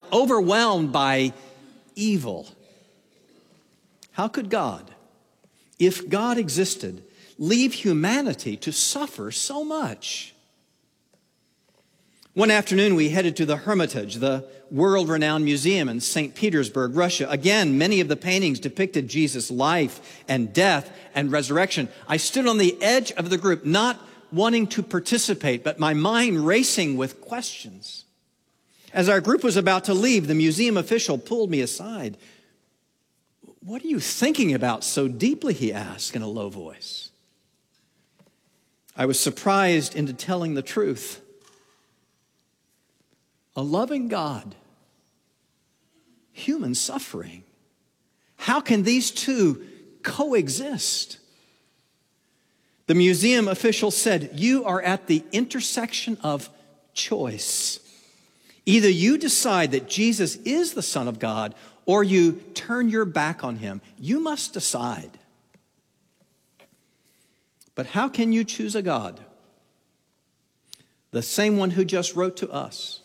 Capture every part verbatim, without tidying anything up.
overwhelmed by evil. How could God, if God existed, leave humanity to suffer so much? One afternoon, we headed to the Hermitage, the world-renowned museum in Saint Petersburg, Russia. Again, many of the paintings depicted Jesus' life and death and resurrection. I stood on the edge of the group, not wanting to participate, but my mind racing with questions. As our group was about to leave, the museum official pulled me aside. "What are you thinking about so deeply?" he asked in a low voice. I was surprised into telling the truth. A loving God, human suffering. How can these two coexist? The museum official said, "You are at the intersection of choice. Either you decide that Jesus is the Son of God, or you turn your back on him. You must decide." But how can you choose a God? The same one who just wrote to us.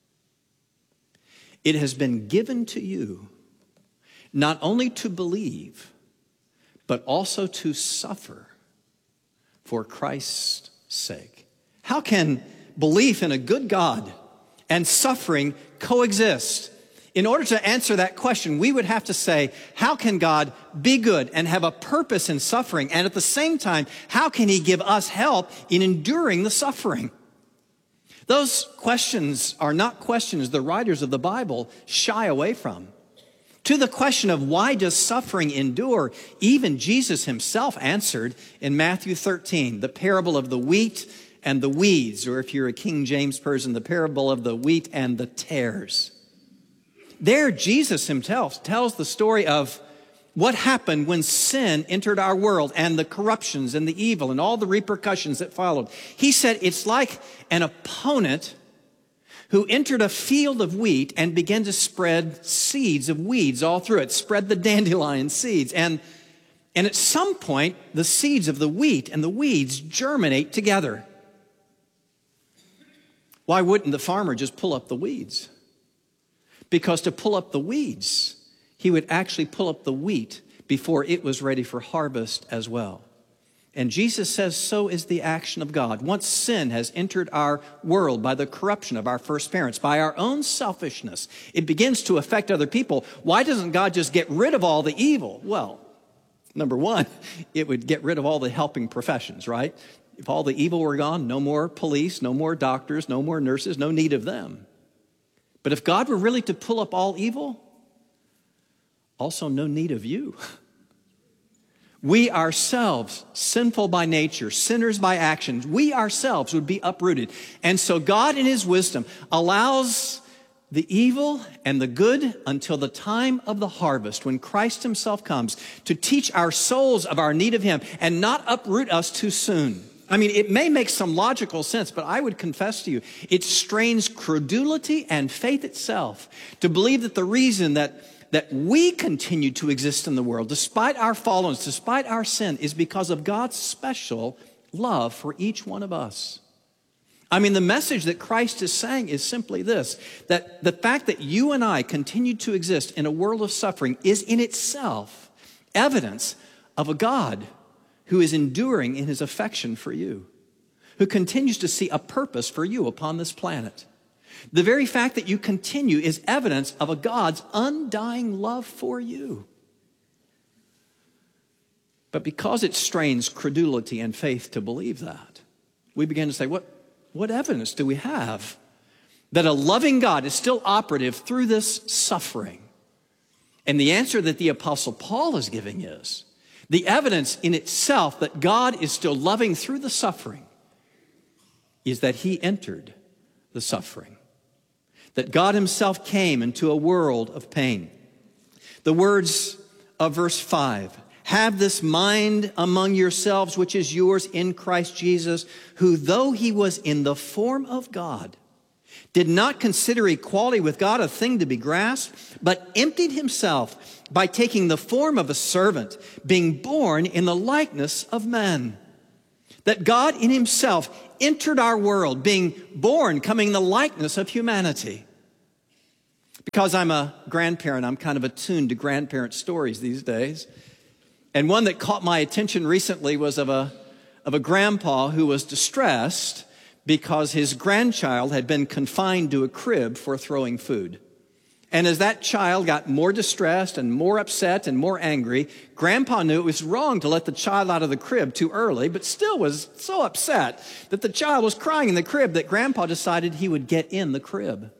It has been given to you not only to believe, but also to suffer for Christ's sake. How can belief in a good God and suffering coexist? In order to answer that question, we would have to say, how can God be good and have a purpose in suffering? And at the same time, how can he give us help in enduring the suffering? Those questions are not questions the writers of the Bible shy away from. To the question of why does suffering endure, even Jesus himself answered in Matthew thirteen, the parable of the wheat and the weeds, or if you're a King James person, the parable of the wheat and the tares. There, Jesus himself tells the story of what happened when sin entered our world and the corruptions and the evil and all the repercussions that followed. He said it's like an opponent who entered a field of wheat and began to spread seeds of weeds all through it, spread the dandelion seeds. And, and at some point, the seeds of the wheat and the weeds germinate together. Why wouldn't the farmer just pull up the weeds? Because to pull up the weeds, he would actually pull up the wheat before it was ready for harvest as well. And Jesus says so is the action of God. Once sin has entered our world by the corruption of our first parents, by our own selfishness, it begins to affect other people. Why doesn't God just get rid of all the evil? Well, number one, it would get rid of all the helping professions, right? If all the evil were gone, no more police, no more doctors, no more nurses, no need of them. But if God were really to pull up all evil, also no need of you. We ourselves, sinful by nature, sinners by actions, we ourselves would be uprooted. And so God in his wisdom allows the evil and the good until the time of the harvest when Christ himself comes to teach our souls of our need of him and not uproot us too soon. I mean, it may make some logical sense, but I would confess to you, it strains credulity and faith itself to believe that the reason that that we continue to exist in the world, despite our fallenness, despite our sin, is because of God's special love for each one of us. I mean, the message that Christ is saying is simply this, that the fact that you and I continue to exist in a world of suffering is in itself evidence of a God who is enduring in his affection for you, who continues to see a purpose for you upon this planet. The very fact that you continue is evidence of a God's undying love for you. But because it strains credulity and faith to believe that, we begin to say, what, what evidence do we have that a loving God is still operative through this suffering? And the answer that the Apostle Paul is giving is, the evidence in itself that God is still loving through the suffering is that he entered the suffering. That God himself came into a world of pain. The words of verse five, have this mind among yourselves, which is yours in Christ Jesus, who though he was in the form of God, did not consider equality with God a thing to be grasped, but emptied himself by taking the form of a servant, being born in the likeness of men. That God in himself entered our world, being born, coming in the likeness of humanity. Because I'm a grandparent, I'm kind of attuned to grandparent stories these days. And one that caught my attention recently was of a, of a grandpa who was distressed because his grandchild had been confined to a crib for throwing food. And as that child got more distressed and more upset and more angry, Grandpa knew it was wrong to let the child out of the crib too early, but still was so upset that the child was crying in the crib that Grandpa decided he would get in the crib.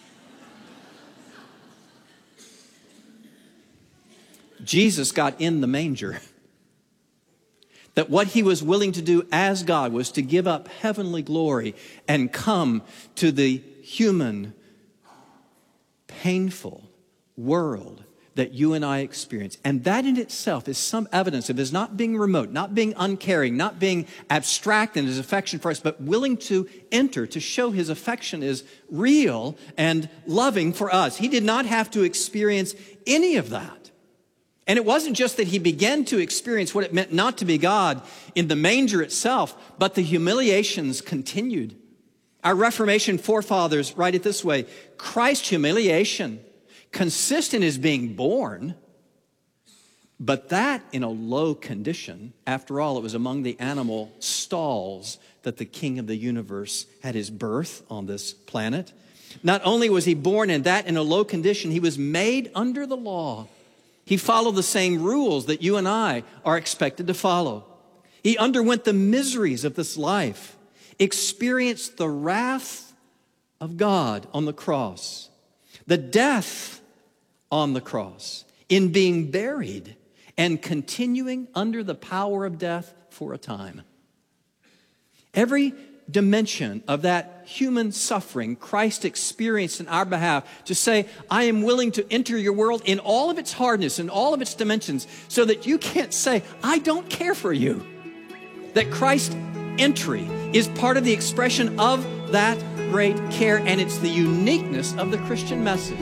Jesus got in the manger. That what he was willing to do as God was to give up heavenly glory and come to the human, painful world that you and I experience. And that in itself is some evidence of his not being remote, not being uncaring, not being abstract in his affection for us, but willing to enter to show his affection is real and loving for us. He did not have to experience any of that. And it wasn't just that he began to experience what it meant not to be God in the manger itself, but the humiliations continued. Our Reformation forefathers write it this way: Christ's humiliation consists in his being born, but that in a low condition. After all, it was among the animal stalls that the King of the universe had his birth on this planet. Not only was he born in that in a low condition, he was made under the law. He followed the same rules that you and I are expected to follow. He underwent the miseries of this life, experienced the wrath of God on the cross, the death on the cross, in being buried and continuing under the power of death for a time. Every dimension of that human suffering Christ experienced in our behalf, to say, I am willing to enter your world in all of its hardness and all of its dimensions so that you can't say, I don't care for you. That Christ's entry is part of the expression of that great care, and it's the uniqueness of the Christian message.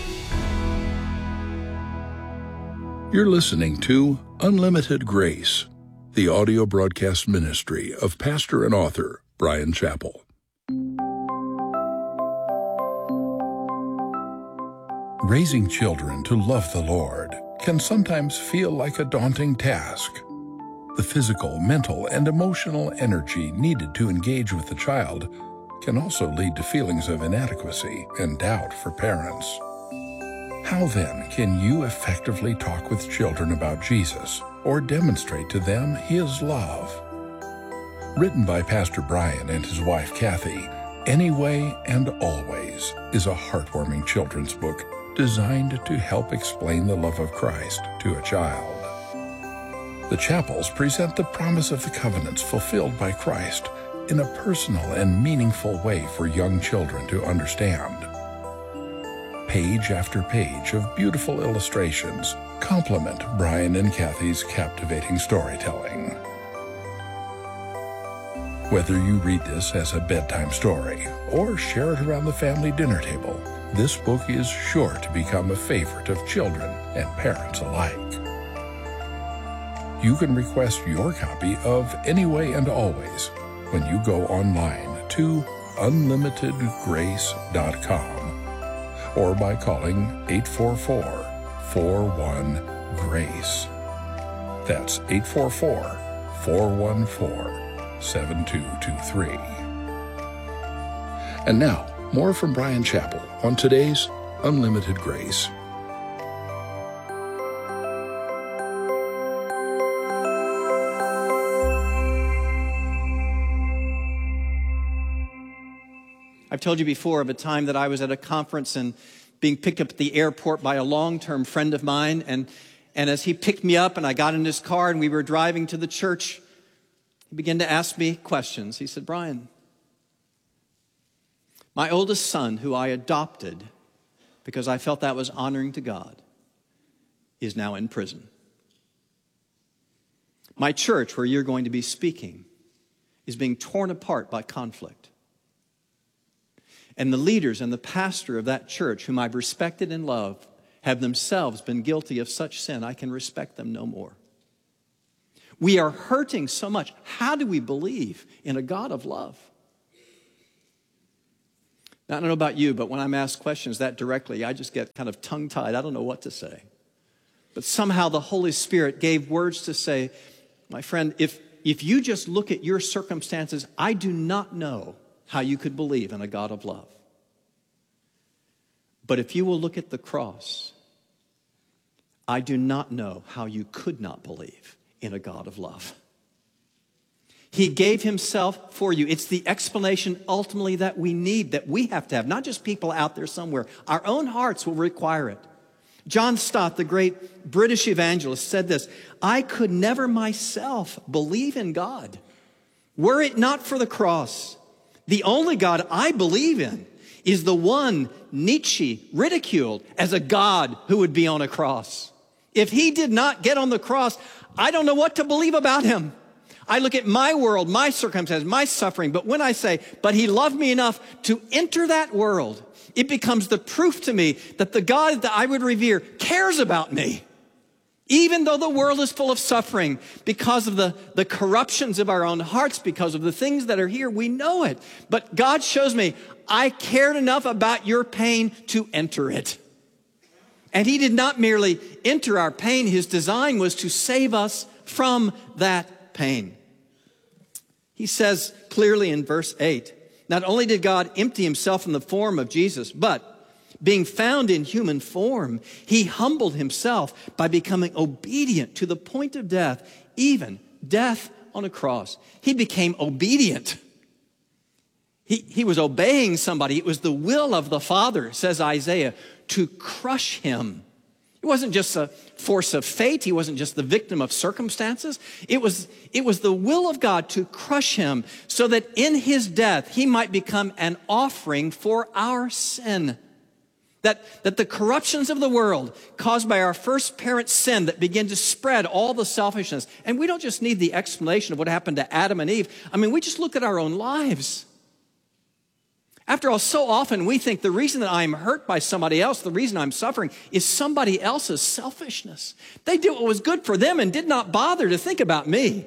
You're listening to Unlimited Grace, the audio broadcast ministry of pastor and author Bryan Chapell. Raising children to love the Lord can sometimes feel like a daunting task. The physical, mental, and emotional energy needed to engage with the child can also lead to feelings of inadequacy and doubt for parents. How then can you effectively talk with children about Jesus or demonstrate to them his love? Written by Pastor Bryan and his wife Kathy, Anyway and Always is a heartwarming children's book designed to help explain the love of Christ to a child. The Chapells present the promise of the covenants fulfilled by Christ in a personal and meaningful way for young children to understand. Page after page of beautiful illustrations complement Bryan and Kathy's captivating storytelling. Whether you read this as a bedtime story or share it around the family dinner table, this book is sure to become a favorite of children and parents alike. You can request your copy of Anyway and Always when you go online to unlimited grace dot com or by calling eight four four, four one, GRACE. That's eight four four, four one four, seven two two three. And now, more from Bryan Chapell on today's Unlimited Grace. I've told you before of a time that I was at a conference and being picked up at the airport by a long-term friend of mine. And, and as he picked me up and I got in his car and we were driving to the church, he began to ask me questions. He said, Bryan, my oldest son, who I adopted because I felt that was honoring to God, is now in prison. My church, where you're going to be speaking, is being torn apart by conflict. And the leaders and the pastor of that church, whom I've respected and loved, have themselves been guilty of such sin, I can respect them no more. We are hurting so much. How do we believe in a God of love? Now, I don't know about you, but when I'm asked questions that directly, I just get kind of tongue-tied. I don't know what to say. But somehow the Holy Spirit gave words to say, my friend, if, if you just look at your circumstances, I do not know how you could believe in a God of love. But if you will look at the cross, I do not know how you could not believe in a God of love. He gave himself for you. It's the explanation ultimately that we need, that we have to have, not just people out there somewhere. Our own hearts will require it. John Stott, the great British evangelist, said this, I could never myself believe in God were it not for the cross. The only God I believe in is the one Nietzsche ridiculed as a God who would be on a cross. If he did not get on the cross, I don't know what to believe about him. I look at my world, my circumstances, my suffering, but when I say, but he loved me enough to enter that world, it becomes the proof to me that the God that I would revere cares about me. Even though the world is full of suffering because of the, the corruptions of our own hearts, because of the things that are here, we know it. But God shows me, I cared enough about your pain to enter it. And he did not merely enter our pain. His design was to save us from that pain. He says clearly in verse eight, not only did God empty himself in the form of Jesus, but being found in human form, he humbled himself by becoming obedient to the point of death, even death on a cross. He became obedient. He, he was obeying somebody. It was the will of the Father, says Isaiah, to crush him. It wasn't just a force of fate. He wasn't just the victim of circumstances. It was, it was the will of God to crush him so that in his death, he might become an offering for our sin. That, that the corruptions of the world caused by our first parent's sin that begin to spread all the selfishness. And we don't just need the explanation of what happened to Adam and Eve. I mean, we just look at our own lives. After all, so often we think the reason that I'm hurt by somebody else, the reason I'm suffering, is somebody else's selfishness. They did what was good for them and did not bother to think about me.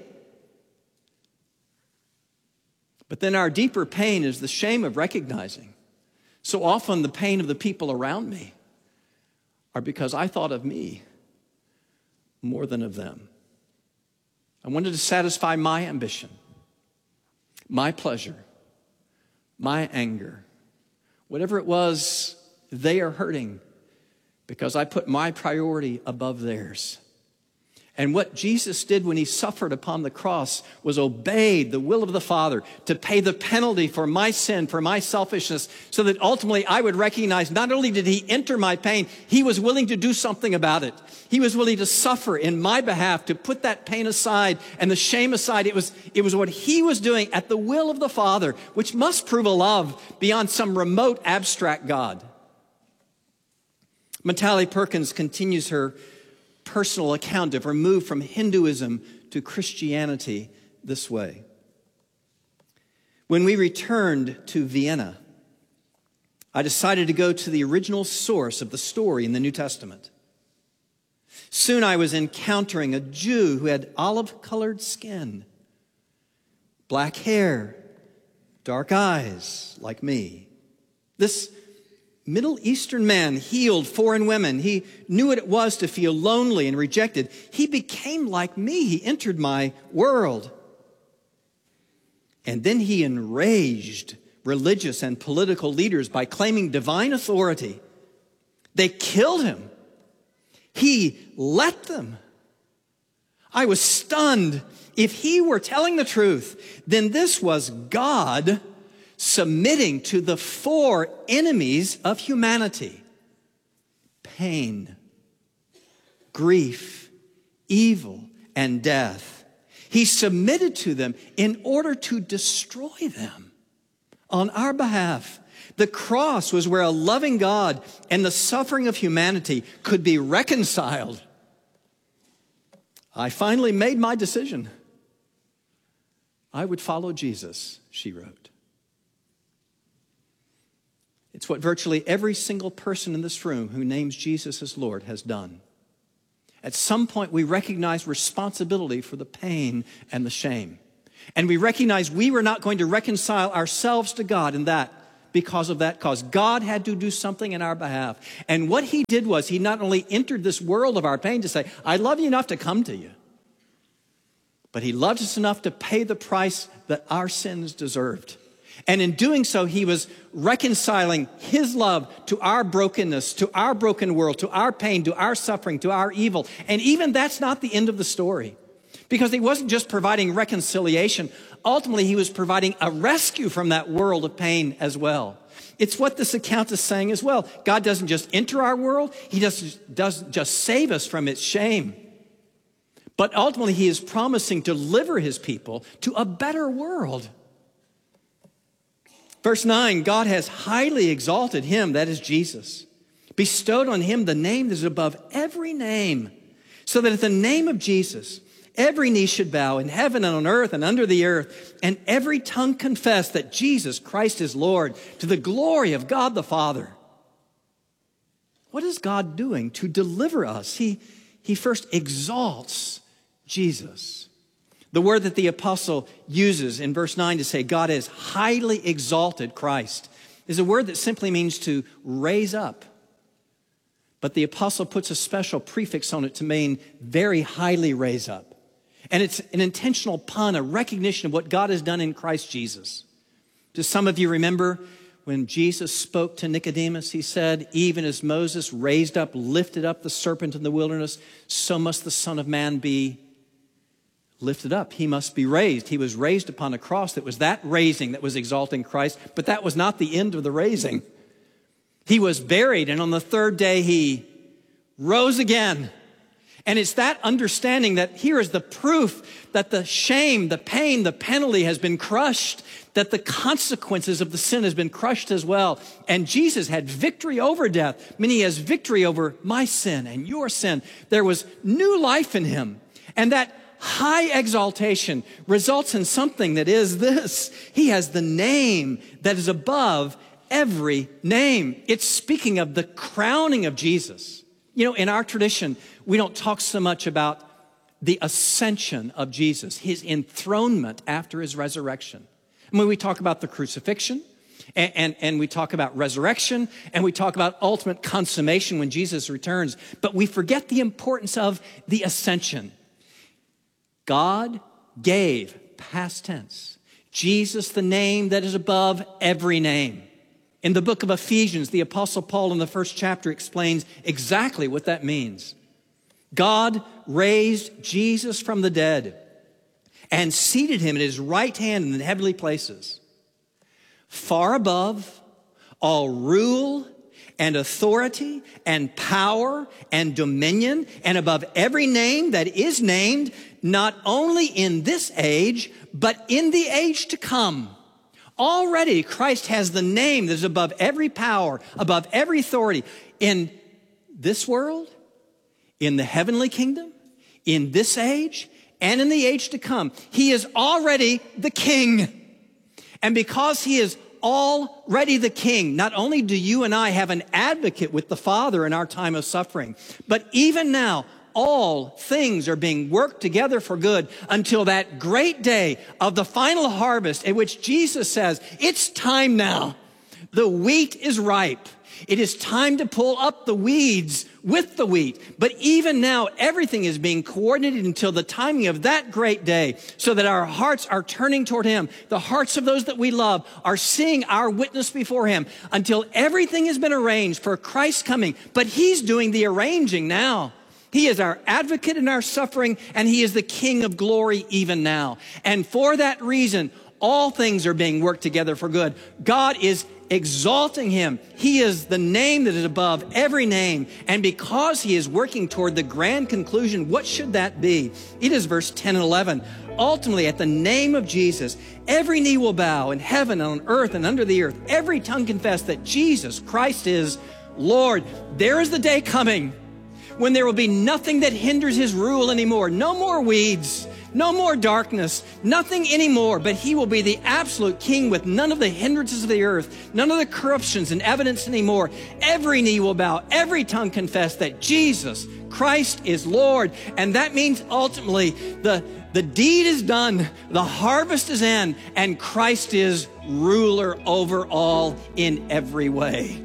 But then our deeper pain is the shame of recognizing so often the pain of the people around me are because I thought of me more than of them. I wanted to satisfy my ambition, my pleasure, my anger. Whatever it was, they are hurting because I put my priority above theirs. And what Jesus did when he suffered upon the cross was obeyed the will of the Father to pay the penalty for my sin, for my selfishness, so that ultimately I would recognize not only did he enter my pain, he was willing to do something about it. He was willing to suffer in my behalf, to put that pain aside and the shame aside. It was, it was what he was doing at the will of the Father, which must prove a love beyond some remote abstract God. Matali Perkins continues her personal account of her move from Hinduism to Christianity this way. When we returned to Vienna, I decided to go to the original source of the story in the New Testament. Soon I was encountering a Jew who had olive-colored skin, black hair, dark eyes like me. This Middle Eastern man healed foreign women. He knew what it was to feel lonely and rejected. He became like me. He entered my world. And then he enraged religious and political leaders by claiming divine authority. They killed him. He let them. I was stunned. If he were telling the truth, then this was God submitting to the four enemies of humanity: pain, grief, evil, and death. He submitted to them in order to destroy them on our behalf. The cross was where a loving God and the suffering of humanity could be reconciled. I finally made my decision. I would follow Jesus, she wrote. It's what virtually every single person in this room who names Jesus as Lord has done. At some point, we recognize responsibility for the pain and the shame. And we recognize we were not going to reconcile ourselves to God in that because of that cause. God had to do something in our behalf. And what he did was he not only entered this world of our pain to say, I love you enough to come to you, but he loved us enough to pay the price that our sins deserved. And in doing so, he was reconciling his love to our brokenness, to our broken world, to our pain, to our suffering, to our evil. And even that's not the end of the story, because he wasn't just providing reconciliation. Ultimately, he was providing a rescue from that world of pain as well. It's what this account is saying as well. God doesn't just enter our world. He doesn't, doesn't just save us from its shame. But ultimately, he is promising to deliver his people to a better world. Verse nine, God has highly exalted him, that is Jesus, bestowed on him the name that is above every name, so that at the name of Jesus, every knee should bow in heaven and on earth and under the earth, and every tongue confess that Jesus Christ is Lord, to the glory of God the Father. What is God doing to deliver us? He, he first exalts Jesus. The word that the apostle uses in verse nine to say God has highly exalted Christ is a word that simply means to raise up. But the apostle puts a special prefix on it to mean very highly raise up. And it's an intentional pun, a recognition of what God has done in Christ Jesus. Do some of you remember when Jesus spoke to Nicodemus? He said, even as Moses raised up, lifted up the serpent in the wilderness, so must the Son of Man be lifted up. He must be raised. He was raised upon a cross. That was that raising that was exalting Christ, but that was not the end of the raising. He was buried, and on the third day he rose again. And it's that understanding that here is the proof that the shame, the pain, the penalty has been crushed, that the consequences of the sin has been crushed as well. And Jesus had victory over death, meaning he has victory over my sin and your sin. There was new life in him. And that high exaltation results in something that is this. He has the name that is above every name. It's speaking of the crowning of Jesus. You know, in our tradition, we don't talk so much about the ascension of Jesus, his enthronement after his resurrection. I mean, we talk about the crucifixion, and, and, and we talk about resurrection, and we talk about ultimate consummation when Jesus returns, but we forget the importance of the ascension. God gave, past tense, Jesus the name that is above every name. In the book of Ephesians, the Apostle Paul in the first chapter explains exactly what that means. God raised Jesus from the dead and seated him at his right hand in the heavenly places, far above all rule and authority and power and dominion, and above every name that is named, not only in this age, but in the age to come. Already Christ has the name that is above every power, above every authority in this world, in the heavenly kingdom, in this age, and in the age to come. He is already the King. And because he is already the King, not only do you and I have an advocate with the Father in our time of suffering, but even now, all things are being worked together for good until that great day of the final harvest in which Jesus says, it's time now. The wheat is ripe. It is time to pull up the weeds with the wheat. But even now, everything is being coordinated until the timing of that great day, so that our hearts are turning toward him. The hearts of those that we love are seeing our witness before him until everything has been arranged for Christ's coming. But he's doing the arranging now. He is our advocate in our suffering, and he is the King of glory even now. And for that reason, all things are being worked together for good. God is exalting him. He is the name that is above every name. And because he is working toward the grand conclusion, what should that be? It is verse ten and eleven. Ultimately, at the name of Jesus, every knee will bow in heaven and on earth and under the earth. Every tongue confess that Jesus Christ is Lord. There is the day coming when there will be nothing that hinders his rule anymore. No more weeds, no more darkness, nothing anymore, but he will be the absolute king with none of the hindrances of the earth, none of the corruptions and evidence anymore. Every knee will bow, every tongue confess that Jesus Christ is Lord. And that means ultimately the, the deed is done, the harvest is in, and Christ is ruler over all in every way.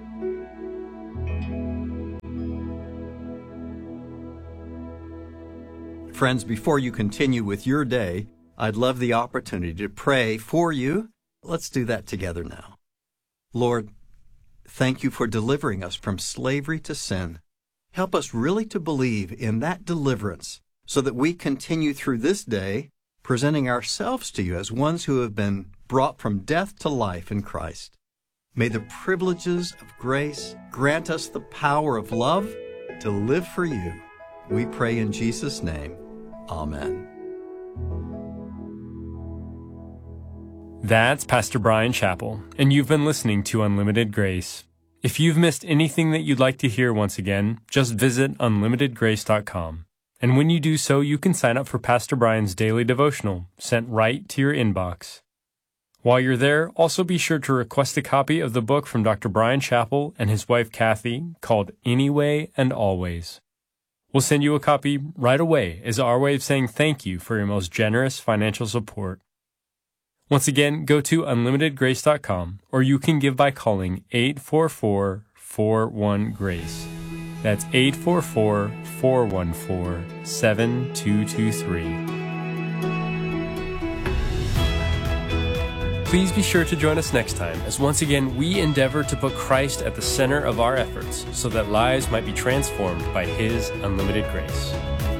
Friends, before you continue with your day, I'd love the opportunity to pray for you. Let's do that together now. Lord, thank you for delivering us from slavery to sin. Help us really to believe in that deliverance so that we continue through this day presenting ourselves to you as ones who have been brought from death to life in Christ. May the privileges of grace grant us the power of love to live for you. We pray in Jesus' name. Amen. That's Pastor Bryan Chapell, and you've been listening to Unlimited Grace. If you've missed anything that you'd like to hear once again, just visit unlimited grace dot com. And when you do so, you can sign up for Pastor Bryan's daily devotional, sent right to your inbox. While you're there, also be sure to request a copy of the book from Doctor Bryan Chapell and his wife Kathy called Anyway and Always. We'll send you a copy right away as our way of saying thank you for your most generous financial support. Once again, go to unlimited grace dot com, or you can give by calling eight four four, four one, GRACE. That's eight four four, four one four, seven two two three. Please be sure to join us next time as once again we endeavor to put Christ at the center of our efforts so that lives might be transformed by His unlimited grace.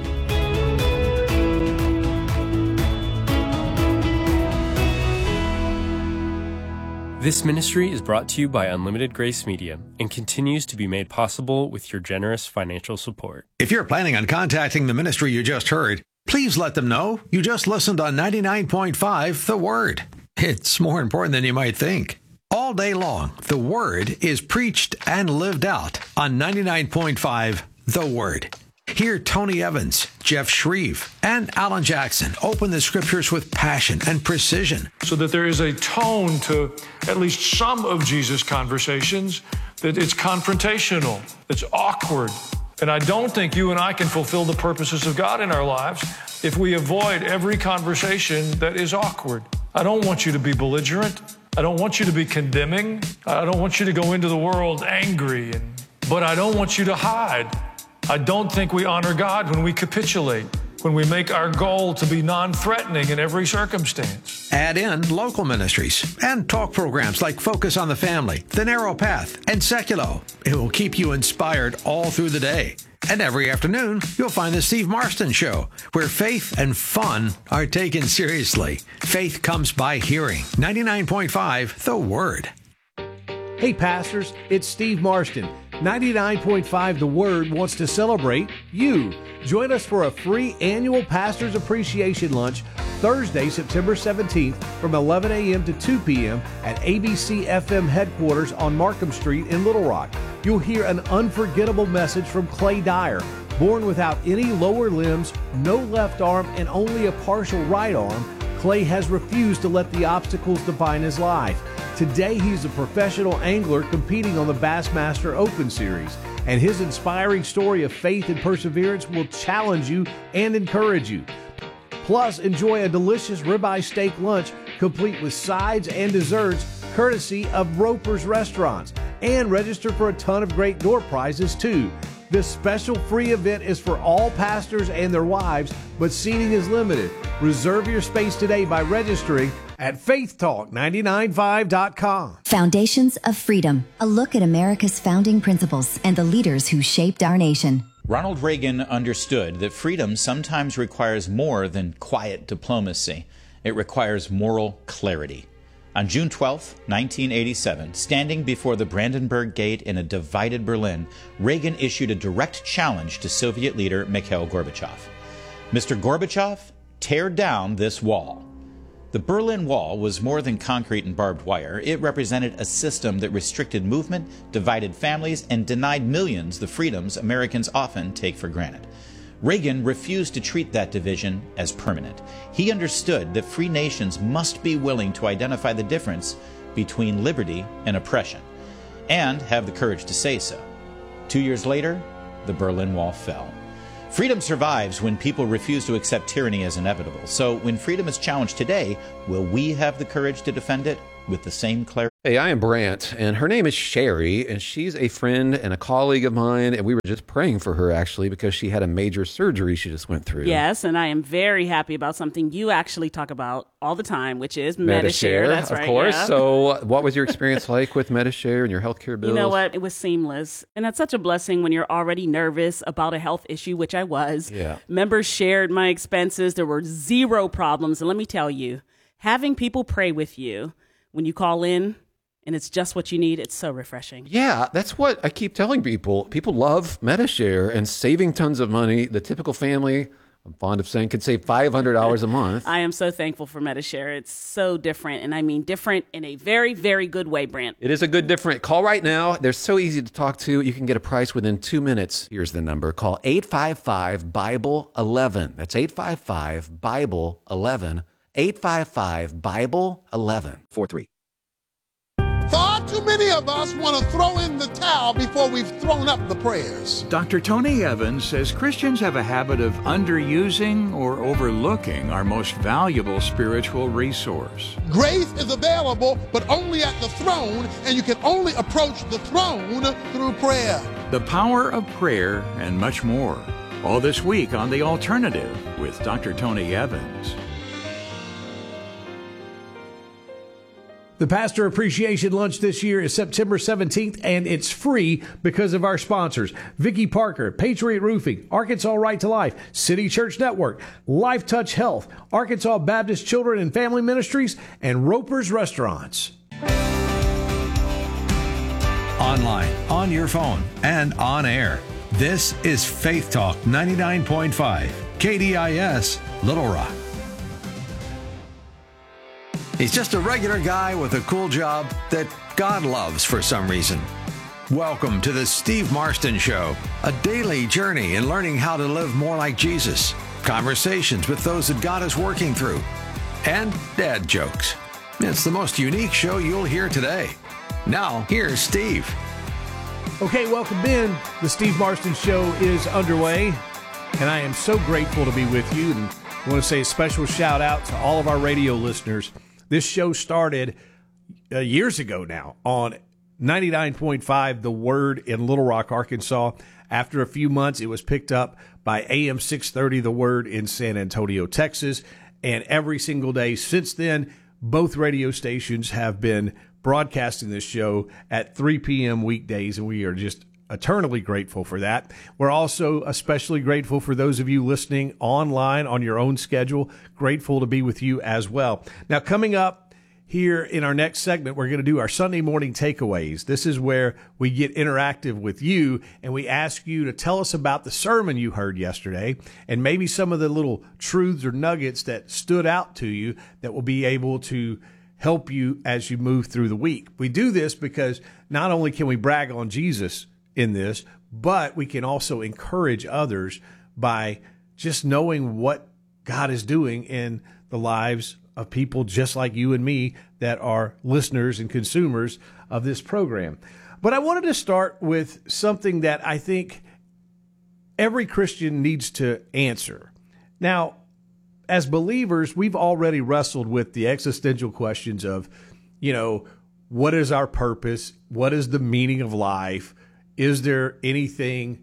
This ministry is brought to you by Unlimited Grace Media and continues to be made possible with your generous financial support. If you're planning on contacting the ministry you just heard, please let them know you just listened on ninety-nine point five The Word. It's more important than you might think. All day long, the Word is preached and lived out on ninety-nine point five The Word. Hear Tony Evans, Jeff Shreve, and Alan Jackson open the Scriptures with passion and precision. So that there is a tone to at least some of Jesus' conversations, that it's confrontational, it's awkward. And I don't think you and I can fulfill the purposes of God in our lives if we avoid every conversation that is awkward. I don't want you to be belligerent. I don't want you to be condemning. I don't want you to go into the world angry, and, but I don't want you to hide. I don't think we honor God when we capitulate, when we make our goal to be non-threatening in every circumstance. Add in local ministries and talk programs like Focus on the Family, The Narrow Path, and Seculo. It will keep you inspired all through the day. And every afternoon, you'll find the Steve Marston Show, where faith and fun are taken seriously. Faith comes by hearing. ninety-nine point five The Word. Hey, pastors, it's Steve Marston. ninety-nine point five The Word wants to celebrate you. Join us for a free annual Pastors Appreciation Lunch Thursday, September seventeenth from eleven a.m. to two p.m. at A B C F M headquarters on Markham Street in Little Rock. You'll hear an unforgettable message from Clay Dyer. Born without any lower limbs, no left arm, and only a partial right arm, Clay has refused to let the obstacles define his life. Today, he's a professional angler competing on the Bassmaster Open Series, and his inspiring story of faith and perseverance will challenge you and encourage you. Plus, enjoy a delicious ribeye steak lunch complete with sides and desserts courtesy of Roper's Restaurants, and register for a ton of great door prizes too. This special free event is for all pastors and their wives, but seating is limited. Reserve your space today by registering at faith talk nine nine five dot com. Foundations of Freedom, a look at America's founding principles and the leaders who shaped our nation. Ronald Reagan understood that freedom sometimes requires more than quiet diplomacy. It requires moral clarity. On June twelfth, nineteen eighty-seven, standing before the Brandenburg Gate in a divided Berlin, Reagan issued a direct challenge to Soviet leader Mikhail Gorbachev. Mister Gorbachev, tear down this wall. The Berlin Wall was more than concrete and barbed wire. It represented a system that restricted movement, divided families, and denied millions the freedoms Americans often take for granted. Reagan refused to treat that division as permanent. He understood that free nations must be willing to identify the difference between liberty and oppression, and have the courage to say so. Two years later, the Berlin Wall fell. Freedom survives when people refuse to accept tyranny as inevitable. So when freedom is challenged today, will we have the courage to defend it with the same clarity? Hey, I am Brant, and her name is Sherry, and she's a friend and a colleague of mine, and we were just praying for her, actually, because she had a major surgery she just went through. Yes, and I am very happy about something you actually talk about all the time, which is Medi-Share. Medi-Share, That's of right, course. yeah. So what was your experience like with Medi-Share and your healthcare bills? You know what? It was seamless. And that's such a blessing when you're already nervous about a health issue, which I was. Yeah. Members shared my expenses. There were zero problems. And let me tell you, having people pray with you when you call in, and it's just what you need, it's so refreshing. Yeah, that's what I keep telling people. People love Medi-Share and saving tons of money. The typical family, I'm fond of saying, could save five hundred dollars a month. I am so thankful for Medi-Share. It's so different, and I mean different in a very, very good way, Brant. It is a good different. Call right now. They're so easy to talk to. You can get a price within two minutes. Here's the number. Call eight five five, Bible eleven. That's eight five five, Bible eleven. eight five five, Bible eleven. four three. Far too many of us want to throw in the towel before we've thrown up the prayers. Doctor Tony Evans says Christians have a habit of underusing or overlooking our most valuable spiritual resource. Grace is available, but only at the throne, and you can only approach the throne through prayer. The power of prayer and much more. All this week on The Alternative with Doctor Tony Evans. The Pastor Appreciation Lunch this year is September seventeenth, and it's free because of our sponsors. Vicky Parker, Patriot Roofing, Arkansas Right to Life, City Church Network, Life Touch Health, Arkansas Baptist Children and Family Ministries, and Roper's Restaurants. Online, on your phone, and on air. This is Faith Talk ninety-nine point five, K D I S, Little Rock. He's just a regular guy with a cool job that God loves for some reason. Welcome to the Steve Marston Show, a daily journey in learning how to live more like Jesus, conversations with those that God is working through, and dad jokes. It's the most unique show you'll hear today. Now, here's Steve. Okay, welcome in. The Steve Marston Show is underway, and I am so grateful to be with you. And I want to say a special shout out to all of our radio listeners. This show started uh, years ago now on ninety-nine point five The Word in Little Rock, Arkansas. After a few months, it was picked up by A M six thirty The Word in San Antonio, Texas. And every single day since then, both radio stations have been broadcasting this show at three p.m. weekdays, and we are just eternally grateful for that. We're also especially grateful for those of you listening online on your own schedule. Grateful to be with you as well. Now, coming up here in our next segment, we're going to do our Sunday morning takeaways. This is where we get interactive with you, and we ask you to tell us about the sermon you heard yesterday and maybe some of the little truths or nuggets that stood out to you that will be able to help you as you move through the week. We do this because not only can we brag on Jesus in this, but we can also encourage others by just knowing what God is doing in the lives of people just like you and me that are listeners and consumers of this program. But I wanted to start with something that I think every Christian needs to answer. Now, as believers, we've already wrestled with the existential questions of, you know, what is our purpose? What is the meaning of life? Is there anything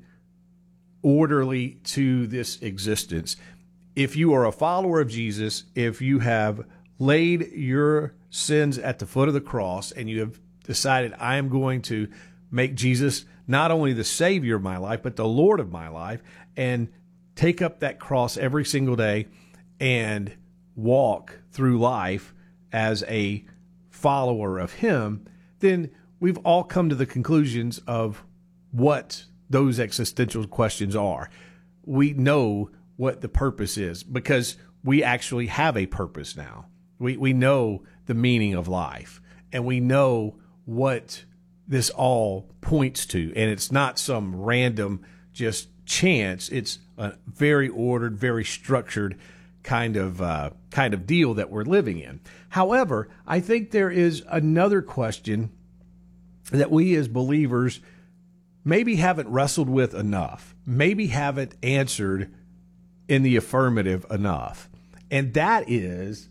orderly to this existence? If you are a follower of Jesus, if you have laid your sins at the foot of the cross and you have decided, I am going to make Jesus not only the Savior of my life, but the Lord of my life, and take up that cross every single day and walk through life as a follower of Him, then we've all come to the conclusions of what those existential questions are. We know what the purpose is because we actually have a purpose now. We we know the meaning of life, and we know what this all points to, and it's not some random just chance. It's a very ordered, very structured kind of uh, kind of deal that we're living in. However, I think there is another question that we as believers maybe haven't wrestled with enough, maybe haven't answered in the affirmative enough, and that is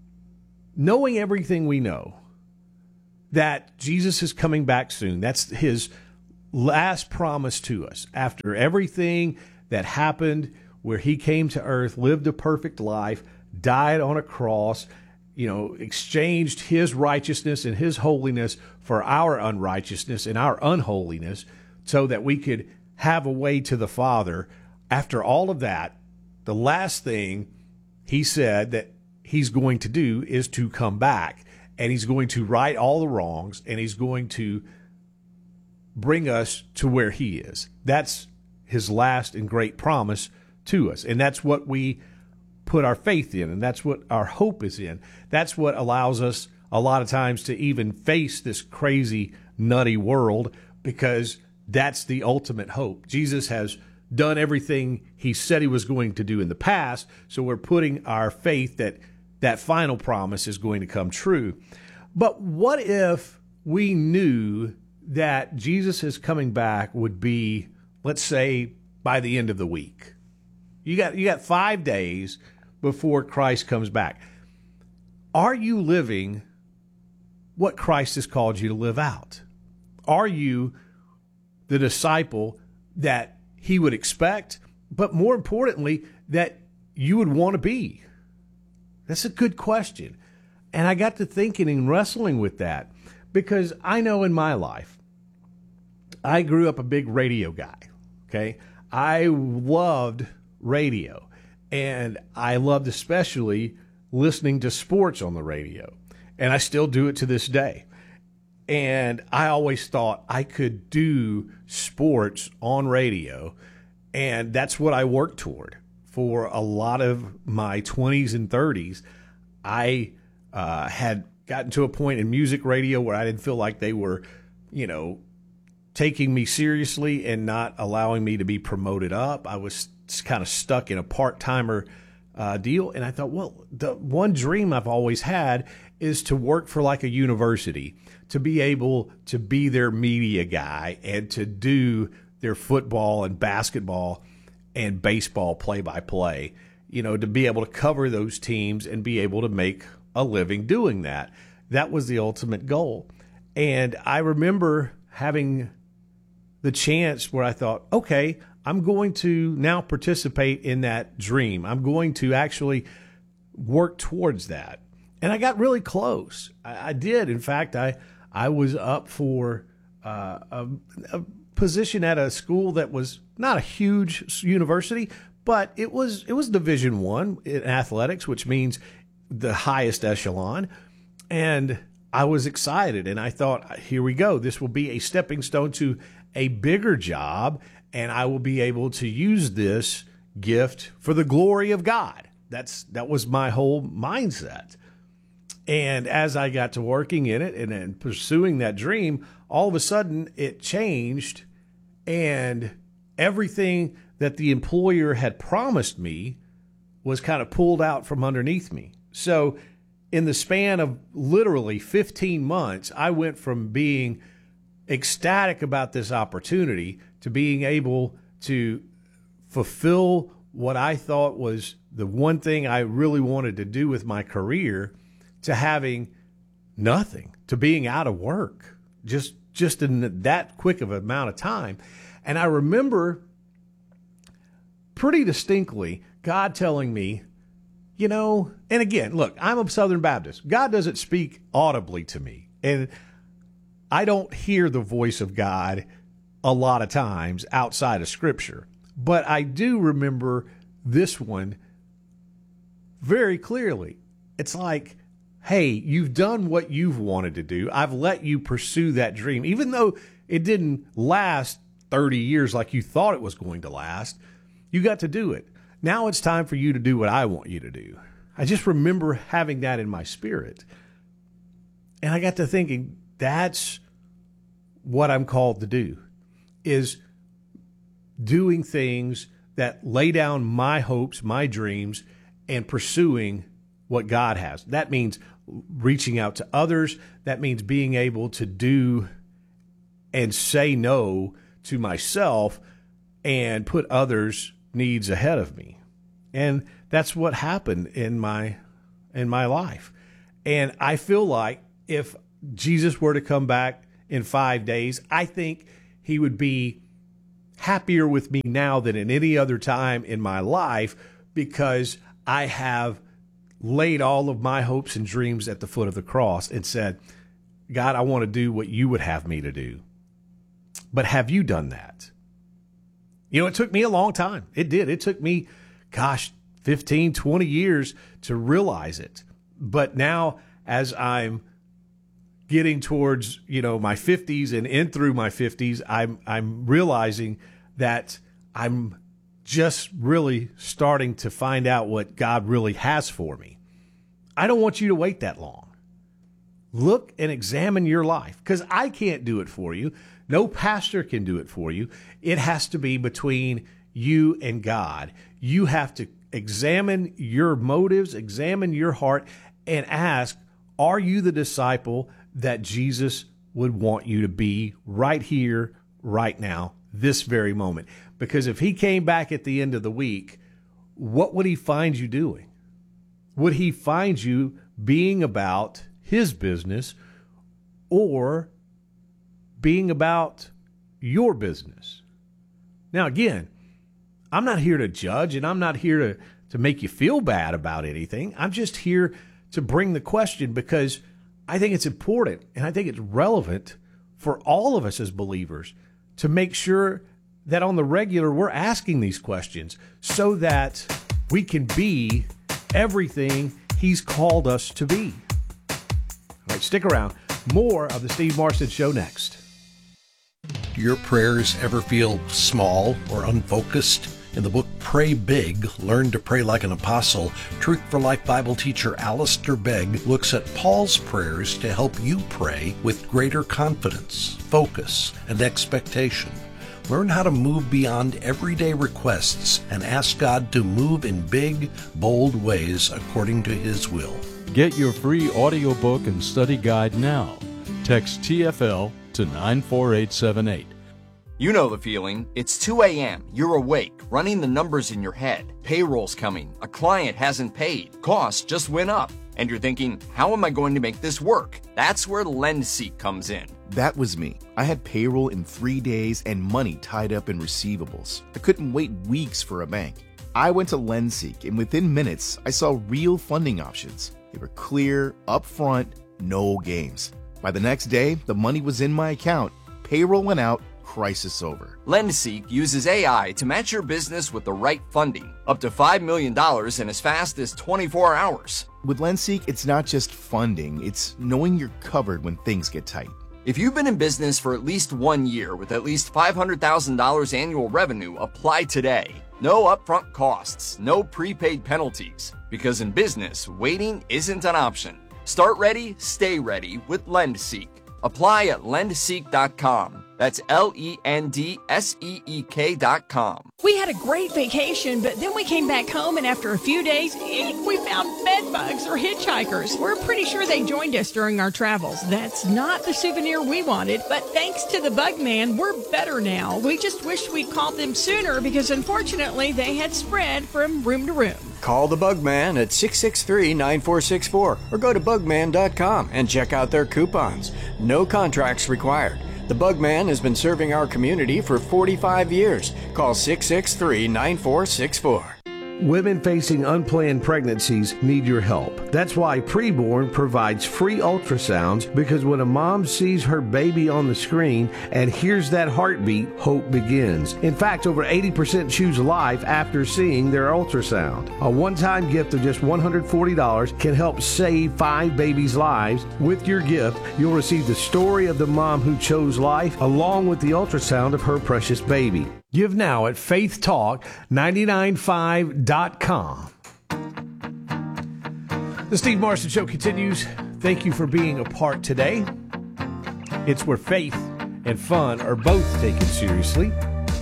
knowing everything we know, that Jesus is coming back soon. That's his last promise to us. After everything that happened, where he came to earth, lived a perfect life, died on a cross, you know, exchanged his righteousness and his holiness for our unrighteousness and our unholiness so that we could have a way to the Father. After all of that, the last thing he said that he's going to do is to come back, and he's going to right all the wrongs, and he's going to bring us to where he is. That's his last and great promise to us. And that's what we put our faith in, and that's what our hope is in. That's what allows us a lot of times to even face this crazy, nutty world, because that's the ultimate hope. Jesus has done everything he said he was going to do in the past, so we're putting our faith that that final promise is going to come true. But what if we knew that Jesus is coming back would be, let's say, by the end of the week? You got you got five days before Christ comes back. Are you living what Christ has called you to live out? Are you the disciple that he would expect, but more importantly, that you would want to be? That's a good question. And I got to thinking and wrestling with that, because I know in my life, I grew up a big radio guy, okay? I loved radio, and I loved especially listening to sports on the radio, and I still do it to this day. And I always thought I could do sports on radio, and that's what I worked toward for a lot of my twenties and thirties. I uh, had gotten to a point in music radio where I didn't feel like they were, you know, taking me seriously and not allowing me to be promoted up. I was kind of stuck in a part-timer uh, deal. And I thought, well, the one dream I've always had is to work for like a university, to be able to be their media guy and to do their football and basketball and baseball play-by-play, you know, to be able to cover those teams and be able to make a living doing that. That was the ultimate goal. And I remember having the chance where I thought, okay, I'm going to now participate in that dream. I'm going to actually work towards that. And I got really close. I, I did. In fact, I I was up for uh, a, a position at a school that was not a huge university, but it was it was Division One in athletics, which means the highest echelon. And I was excited, and I thought, here we go. This will be a stepping stone to a bigger job, and I will be able to use this gift for the glory of God. That's that was my whole mindset. And as I got to working in it and, and pursuing that dream, all of a sudden it changed, and everything that the employer had promised me was kind of pulled out from underneath me. So in the span of literally fifteen months, I went from being ecstatic about this opportunity to being able to fulfill what I thought was the one thing I really wanted to do with my career, to having nothing, to being out of work, just just in that quick of an amount of time. And I remember pretty distinctly God telling me, you know, and again, look, I'm a Southern Baptist. God doesn't speak audibly to me, and I don't hear the voice of God a lot of times outside of Scripture. But I do remember this one very clearly. It's like, hey, you've done what you've wanted to do. I've let you pursue that dream. Even though it didn't last thirty years like you thought it was going to last, you got to do it. Now it's time for you to do what I want you to do. I just remember having that in my spirit. And I got to thinking, that's what I'm called to do, is doing things that lay down my hopes, my dreams, and pursuing what God has. That means reaching out to others. That means being able to do and say no to myself and put others' needs ahead of me. And that's what happened in my in my life. And I feel like if Jesus were to come back in five days, I think he would be happier with me now than at any other time in my life, because I have laid all of my hopes and dreams at the foot of the cross and said, God, I want to do what you would have me to do. But have you done that? You know, it took me a long time. It did. It took me, gosh, fifteen, twenty years to realize it. But now, as I'm getting towards, you know, my fifties and in through my fifties, I'm I'm realizing that I'm just really starting to find out what God really has for me. I don't want you to wait that long. Look and examine your life, because I can't do it for you. No pastor can do it for you. It has to be between you and God. You have to examine your motives, examine your heart, and ask, are you the disciple that Jesus would want you to be right here, right now, this very moment? Because if he came back at the end of the week, what would he find you doing? Would he find you being about his business or being about your business? Now, again, I'm not here to judge, and I'm not here to, to make you feel bad about anything. I'm just here to bring the question, because I think it's important and I think it's relevant for all of us as believers to make sure that on the regular we're asking these questions so that we can be everything he's called us to be. All right, stick around. More of the Steve Marston Show next. Do your prayers ever feel small or unfocused? In the book Pray Big, Learn to Pray Like an Apostle, Truth for Life Bible teacher Alistair Begg looks at Paul's prayers to help you pray with greater confidence, focus, and expectation. Learn how to move beyond everyday requests and ask God to move in big, bold ways according to His will. Get your free audiobook and study guide now. Text T F L to nine four eight seven eight. You know the feeling. It's two a.m. You're awake, running the numbers in your head. Payroll's coming. A client hasn't paid. Costs just went up. And you're thinking, how am I going to make this work? That's where LendSeek comes in. That was me. I had payroll in three days and money tied up in receivables. I couldn't wait weeks for a bank. I went to LendSeek, and within minutes, I saw real funding options. They were clear, upfront, no games. By the next day, the money was in my account. Payroll went out. Crisis over. LendSeek uses A I to match your business with the right funding, up to five million dollars in as fast as twenty-four hours. With LendSeek, it's not just funding, it's knowing you're covered when things get tight. If you've been in business for at least one year with at least five hundred thousand dollars annual revenue, apply today. No upfront costs, no prepaid penalties, because in business, waiting isn't an option. Start ready, stay ready with LendSeek. Apply at lend seek dot com. That's L E N D S E E K dot com. We had a great vacation, but then we came back home, and after a few days, we found bed bugs or hitchhikers. We're pretty sure they joined us during our travels. That's not the souvenir we wanted, but thanks to the Bug Man, we're better now. We just wish we'd called them sooner because, unfortunately, they had spread from room to room. Call the Bugman at six six three, nine four six four or go to bugman dot com and check out their coupons. No contracts required. The Bugman has been serving our community for forty-five years. Call six six three, nine four six four. Women facing unplanned pregnancies need your help. That's why Preborn provides free ultrasounds, because when a mom sees her baby on the screen and hears that heartbeat, hope begins. In fact, over eighty percent choose life after seeing their ultrasound. A one-time gift of just one hundred forty dollars can help save five babies' lives. With your gift, you'll receive the story of the mom who chose life, along with the ultrasound of her precious baby. Give now at faith talk nine nine five dot com. The Steve Marston Show continues. Thank you for being a part today. It's where faith and fun are both taken seriously.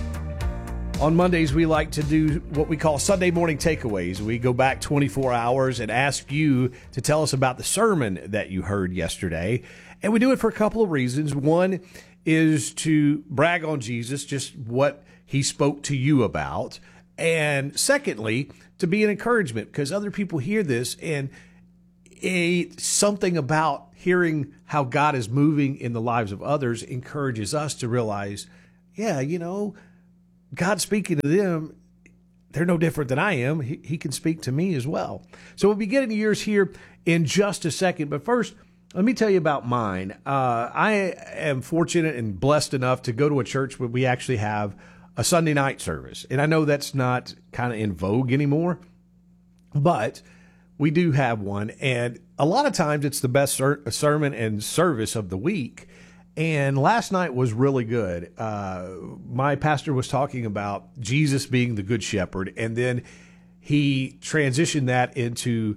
On Mondays, we like to do what we call Sunday morning takeaways. We go back twenty-four hours and ask you to tell us about the sermon that you heard yesterday. And we do it for a couple of reasons. One is to brag on Jesus, just what he spoke to you about. And secondly, to be an encouragement, because other people hear this and a, something about hearing how God is moving in the lives of others encourages us to realize, yeah, you know, God speaking to them, they're no different than I am. He, he can speak to me as well. So we'll be getting to yours here in just a second. But first, let me tell you about mine. Uh, I am fortunate and blessed enough to go to a church where we actually have a Sunday night service. And I know that's not kind of in vogue anymore, but we do have one. And a lot of times it's the best ser- sermon and service of the week. And last night was really good. Uh, my pastor was talking about Jesus being the good shepherd, and then he transitioned that into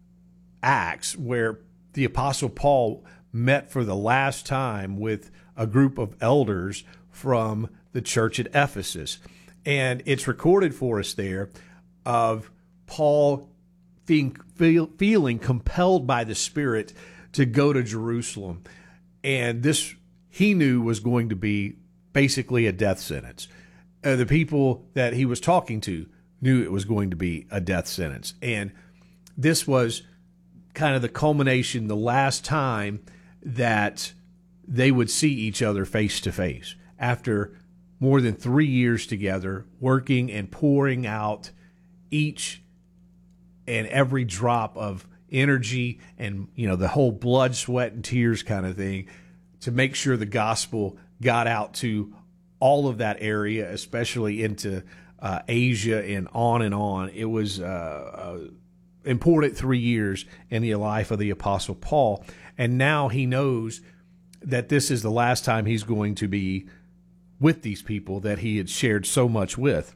Acts, where the Apostle Paul met for the last time with a group of elders from the church at Ephesus. And it's recorded for us there of Paul being, feel, feeling compelled by the Spirit to go to Jerusalem. And this he knew was going to be basically a death sentence. Uh, the people that he was talking to knew it was going to be a death sentence. And this was kind of the culmination, the last time that they would see each other face to face after more than three years together, working and pouring out each and every drop of energy and, you know, the whole blood, sweat, and tears kind of thing, to make sure the gospel got out to all of that area, especially into uh, Asia and on and on. It was uh, uh, important three years in the life of the Apostle Paul. And now he knows that this is the last time he's going to be with these people that he had shared so much with.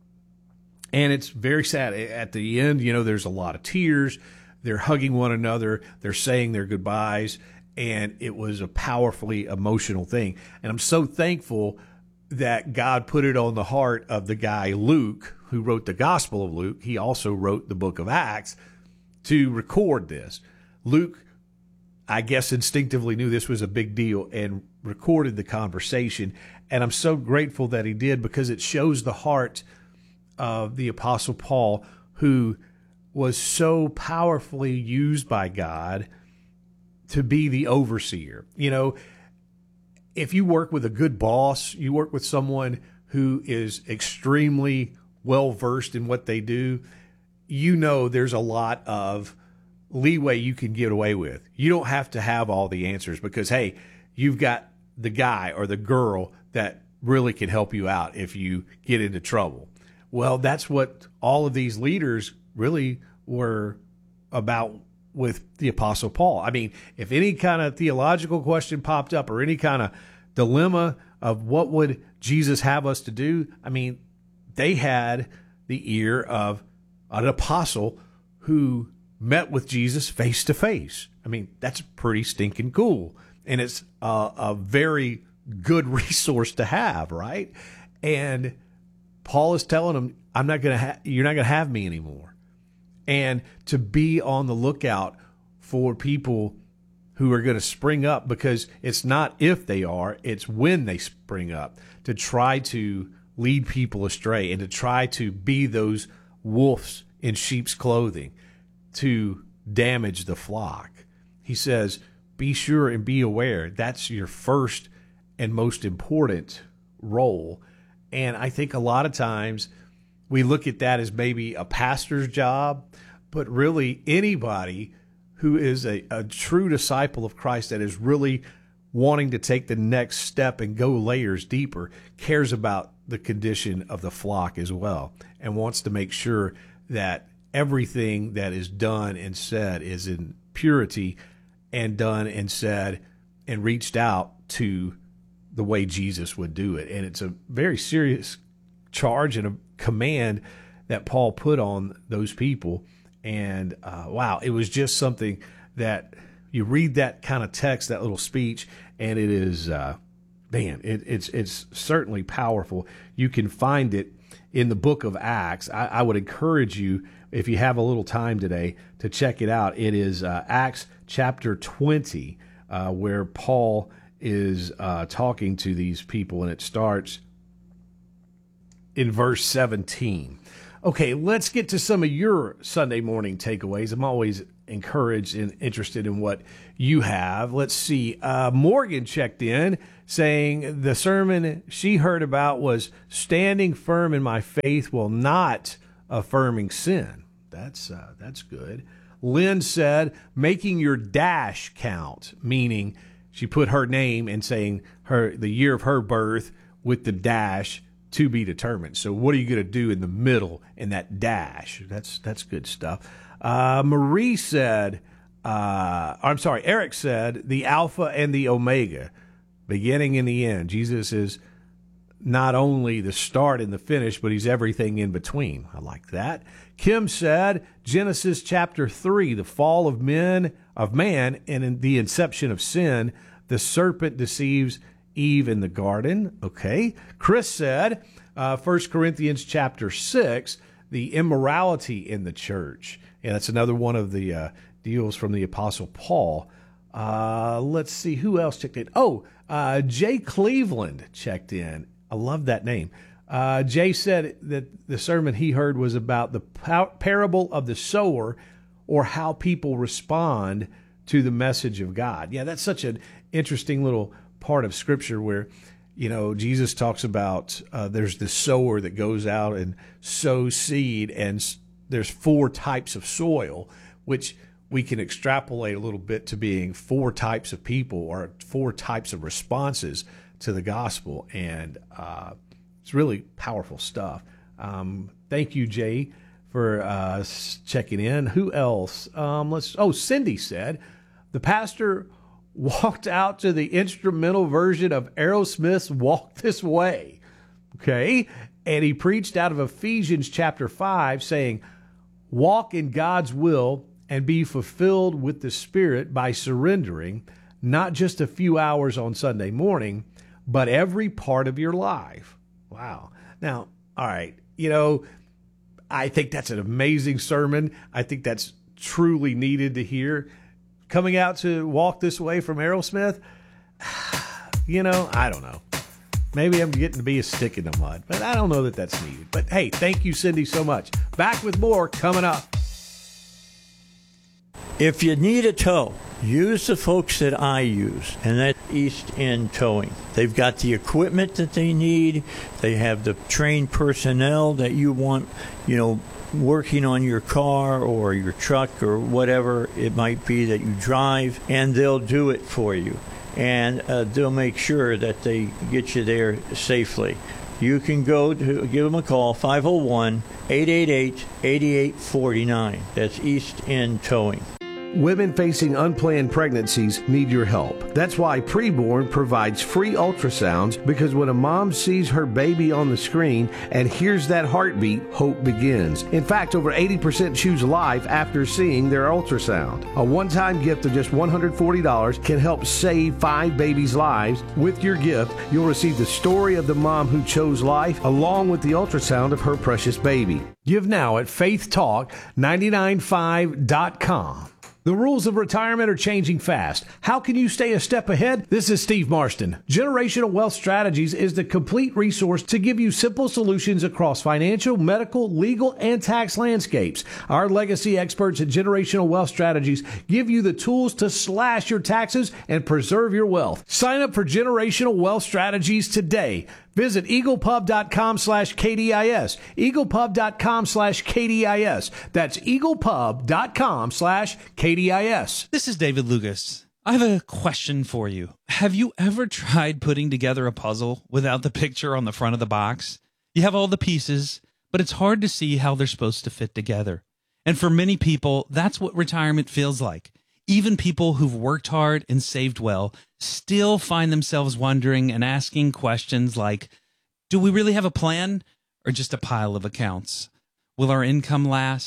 And it's very sad. At the end, you know, there's a lot of tears. They're hugging one another. They're saying their goodbyes. And it was a powerfully emotional thing. And I'm so thankful that God put it on the heart of the guy Luke, who wrote the Gospel of Luke. He also wrote the book of Acts, to record this. Luke, I guess, instinctively knew this was a big deal and recorded the conversation. And I'm so grateful that he did, because it shows the heart of the Apostle Paul, who was so powerfully used by God to be the overseer. You know, if you work with a good boss, you work with someone who is extremely well-versed in what they do, you know there's a lot of leeway you can get away with. You don't have to have all the answers, because, hey, you've got the guy or the girl that really can help you out if you get into trouble. Well, that's what all of these leaders really were about with the Apostle Paul. I mean, if any kind of theological question popped up or any kind of dilemma of what would Jesus have us to do, I mean, they had the ear of an apostle who met with Jesus face to face. I mean, that's pretty stinking cool. And it's a, a very good resource to have, right? And Paul is telling them, I'm not going to ha- you're not going to have me anymore. And to be on the lookout for people who are going to spring up, because it's not if they are, it's when they spring up, to try to lead people astray and to try to be those wolves in sheep's clothing to damage the flock. He says, be sure and be aware. That's your first and most important role. And I think a lot of times we look at that as maybe a pastor's job, but really anybody who is a, a true disciple of Christ that is really wanting to take the next step and go layers deeper cares about the condition of the flock as well, and wants to make sure that everything that is done and said is in purity and done and said and reached out to the way Jesus would do it. And it's a very serious charge and a command that Paul put on those people. And uh, wow, it was just something that you read that kind of text, that little speech, and it is, uh, man, it, it's it's certainly powerful. You can find it in the book of Acts. I, I would encourage you, if you have a little time today, to check it out. It is uh, Acts chapter twenty, uh, where Paul is uh, talking to these people, and it starts in verse seventeen. Okay, let's get to some of your Sunday morning takeaways. I'm always encouraged and interested in what you have. Let's see. Uh, Morgan checked in saying the sermon she heard about was standing firm in my faith while not affirming sin. That's uh, that's good. Lynn said making your dash count, meaning she put her name and saying her the year of her birth with the dash to be determined. So what are you going to do in the middle in that dash? That's that's good stuff. Uh, Marie said, uh, I'm sorry, Eric said the Alpha and the Omega, beginning and the end. Jesus is not only the start and the finish, but he's everything in between. I like that. Kim said Genesis chapter three, the fall of men of man and in the inception of sin. The serpent deceives Eve in the garden. Okay. Chris said uh, First Corinthians chapter six, the immorality in the church. And that's another one of the uh, deals from the Apostle Paul. Uh, let's see who else checked in. Oh, uh, Jay Cleveland checked in. I love that name. Uh, Jay said that the sermon he heard was about the par- parable of the sower, or how people respond to the message of God. Yeah, that's such an interesting little part of Scripture where, you know, Jesus talks about uh, there's the sower that goes out and sows seed, and s- there's four types of soil, which we can extrapolate a little bit to being four types of people or four types of responses to the gospel. And uh, it's really powerful stuff. Um, thank you, Jay, for uh, checking in. Who else? Um, let's. Oh, Cindy said the pastor walked out to the instrumental version of Aerosmith's Walk This Way. Okay. And he preached out of Ephesians chapter five saying, walk in God's will and be fulfilled with the Spirit by surrendering not just a few hours on Sunday morning, but every part of your life. Wow. Now, all right, you know, I think that's an amazing sermon. I think that's truly needed to hear. Coming out to Walk This Way from Aerosmith, you know, I don't know. Maybe I'm getting to be a stick in the mud, but I don't know that that's needed. But hey, thank you, Cindy, so much. Back with more coming up. If you need a tow, use the folks that I use, and that's East End Towing. They've got the equipment that they need. They have the trained personnel that you want, you know, working on your car or your truck or whatever it might be that you drive, and they'll do it for you. And uh, they'll make sure that they get you there safely. You can go to give them a call, five oh one, eight eight eight, eight eight four nine. That's East End Towing. Women facing unplanned pregnancies need your help. That's why Preborn provides free ultrasounds, because when a mom sees her baby on the screen and hears that heartbeat, hope begins. In fact, over eighty percent choose life after seeing their ultrasound. A one-time gift of just one hundred forty dollars can help save five babies' lives. With your gift, you'll receive the story of the mom who chose life, along with the ultrasound of her precious baby. Give now at faith talk nine nine five dot com. The rules of retirement are changing fast. How can you stay a step ahead? This is Steve Marston. Generational Wealth Strategies is the complete resource to give you simple solutions across financial, medical, legal, and tax landscapes. Our legacy experts at Generational Wealth Strategies give you the tools to slash your taxes and preserve your wealth. Sign up for Generational Wealth Strategies today. Visit eaglepub.com slash KDIS. eaglepub.com slash KDIS. That's eaglepub.com slash KDIS. This is David Lucas. I have a question for you. Have you ever tried putting together a puzzle without the picture on the front of the box? You have all the pieces, but it's hard to see how they're supposed to fit together. And for many people, that's what retirement feels like. Even people who've worked hard and saved well still find themselves wondering and asking questions like, do we really have a plan or just a pile of accounts? Will our income last?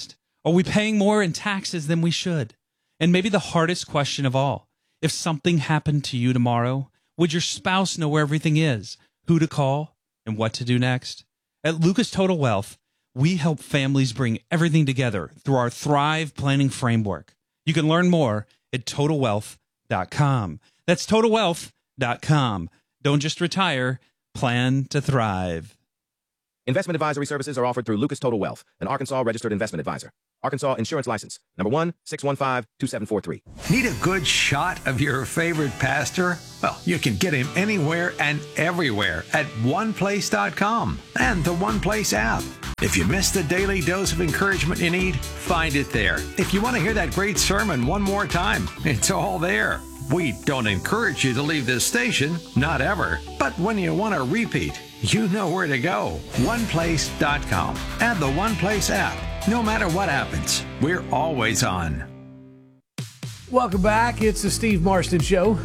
Are we paying more in taxes than we should? And maybe the hardest question of all, if something happened to you tomorrow, would your spouse know where everything is, who to call, and what to do next? At Lucas Total Wealth, we help families bring everything together through our Thrive Planning Framework. You can learn more at total wealth dot com. That's total wealth dot com. Don't just retire, plan to thrive. Investment advisory services are offered through Lucas Total Wealth, an Arkansas registered investment advisor. Arkansas Insurance License, number one, six one five, two seven four three. Need a good shot of your favorite pastor? Well, you can get him anywhere and everywhere at one place dot com and the One Place app. If you missed the daily dose of encouragement you need, find it there. If you want to hear that great sermon one more time, it's all there. We don't encourage you to leave this station, not ever. But when you want a repeat, you know where to go. one place dot com and the One Place app. No matter what happens, we're always on. Welcome back. It's the Steve Marston Show.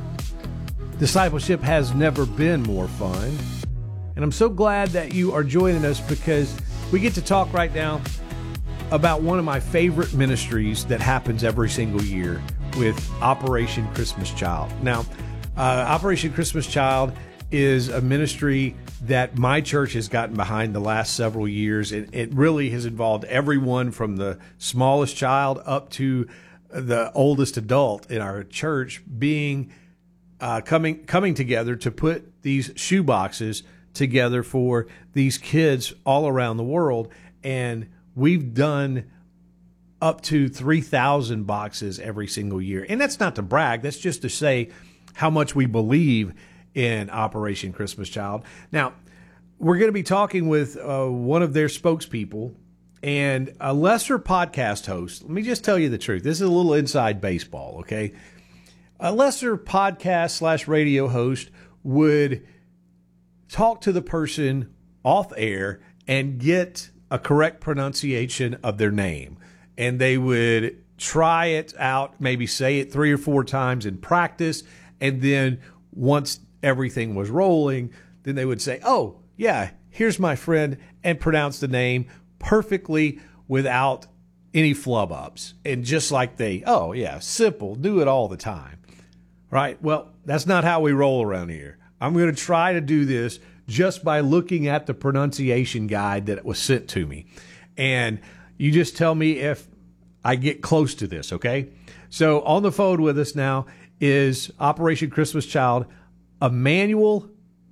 Discipleship has never been more fun. And I'm so glad that you are joining us because we get to talk right now about one of my favorite ministries that happens every single year with Operation Christmas Child. Now, uh, Operation Christmas Child is a ministry that my church has gotten behind the last several years. It, it really has involved everyone from the smallest child up to the oldest adult in our church being uh, coming coming together to put these shoe boxes together for these kids all around the world. And we've done up to three thousand boxes every single year. And that's not to brag. That's just to say how much we believe in Operation Christmas Child. Now, we're going to be talking with uh, one of their spokespeople and a lesser podcast host. Let me just tell you the truth. This is a little inside baseball, okay? A lesser podcast slash radio host would talk to the person off air and get a correct pronunciation of their name. And they would try it out, maybe say it three or four times in practice. And then once everything was rolling, then they would say, oh, yeah, here's my friend, and pronounce the name perfectly without any flub ups. And just like they, oh, yeah, simple, do it all the time. Right? Well, that's not how we roll around here. I'm going to try to do this just by looking at the pronunciation guide that was sent to me. And you just tell me if I get close to this, okay? So on the phone with us now is Operation Christmas Child, Emmanuel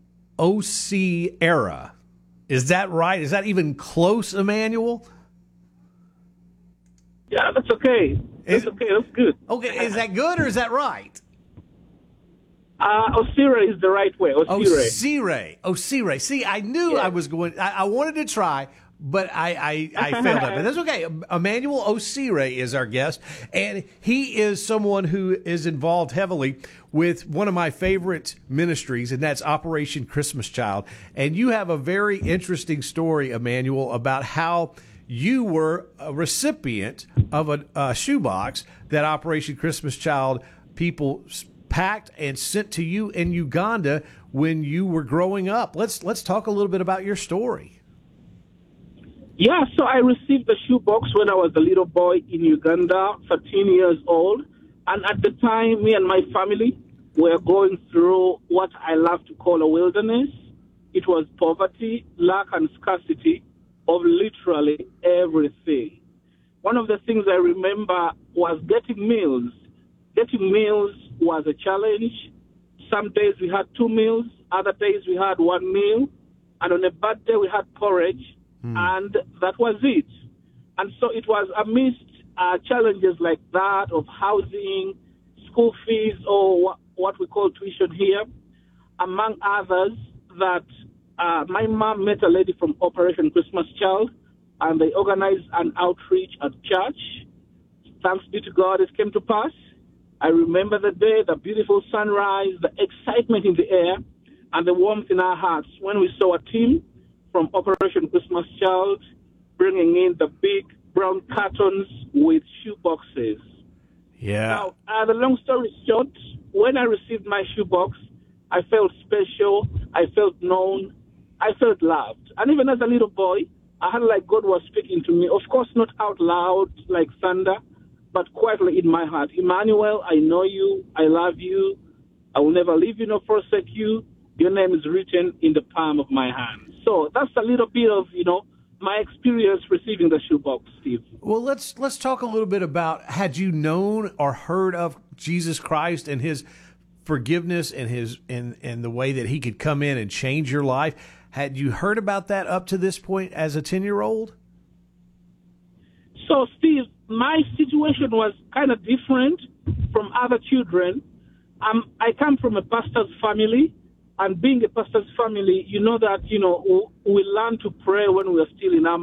Osiera. Is that right? Is that even close, Emmanuel? Yeah, that's okay. That's Is, okay. That's good. Okay, is that good or is that right? Uh, Osira is the right way. Osira. Osira. Osira. See, I knew I was going, I, I wanted to try, but I, I, I failed at it. That's okay. Emmanuel Osira is our guest, and he is someone who is involved heavily with one of my favorite ministries, and that's Operation Christmas Child. And you have a very interesting story, Emmanuel, about how you were a recipient of a, a shoebox that Operation Christmas Child people packed and sent to you in Uganda when you were growing up. Let's let's talk a little bit about your story. Yeah, so I received the shoebox when I was a little boy in Uganda, thirteen years old. And at the time, me and my family were going through what I love to call a wilderness. It was poverty, lack, and scarcity of literally everything. One of the things I remember was getting meals. Getting meals was a challenge. Some days we had two meals, other days we had one meal, and on a bad day we had porridge, mm. and that was it. And so it was amidst uh, challenges like that of housing, school fees, or wh- what we call tuition here, among others, that uh, my mom met a lady from Operation Christmas Child, and they organized an outreach at church. Thanks be to God, it came to pass. I remember the day, the beautiful sunrise, the excitement in the air, and the warmth in our hearts when we saw a team from Operation Christmas Child bringing in the big brown cartons with shoe boxes. Yeah. Now, uh, the long story short, when I received my shoebox, I felt special, I felt known, I felt loved. And even as a little boy, I had like God was speaking to me. Of course, not out loud like thunder, but quietly in my heart. Emmanuel, I know you. I love you. I will never leave you nor forsake you. Your name is written in the palm of my hand. So that's a little bit of, you know, my experience receiving the shoebox, Steve. Well, let's let's talk a little bit about, had you known or heard of Jesus Christ and his forgiveness and his and, and the way that he could come in and change your life? Had you heard about that up to this point as a ten-year-old? So, Steve, my situation was kind of different from other children. Um, I come from a pastor's family, and being a pastor's family, you know that, you know, we, we learn to pray when we're still in our